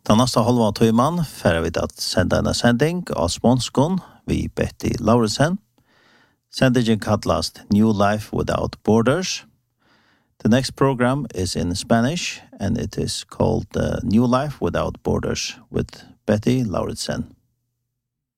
Den nästa halva timman får vi att sända en sändning av Smånskon vid Betty Lauritsen. Sändningen kallas New Life Without Borders. The next program is in Spanish and it is called New Life Without Borders with Betty Lauritsen.